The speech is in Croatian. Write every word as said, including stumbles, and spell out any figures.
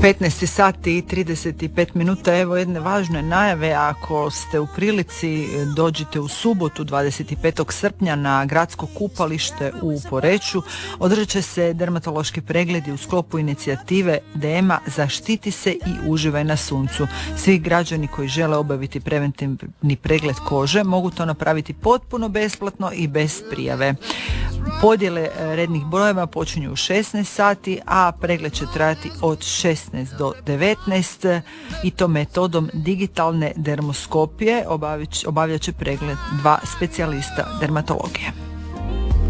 petnaest sati i trideset pet minuta, evo jedne važne najave. Ako ste u prilici, dođite u subotu dvadeset petog srpnja na gradsko kupalište u Poreču. Održat će se dermatološki pregledi u sklopu inicijative Dema Zaštiti se i uživaj na suncu. Svi građani koji žele obaviti preventivni pregled kože mogu to napraviti potpuno besplatno i bez prijave. Podjele rednih brojeva počinju u šesnaest sati, a pregled će trajati od šesnaest do devetnaest i to metodom digitalne dermoskopije. Obavljat će pregled dva specijalista dermatologije.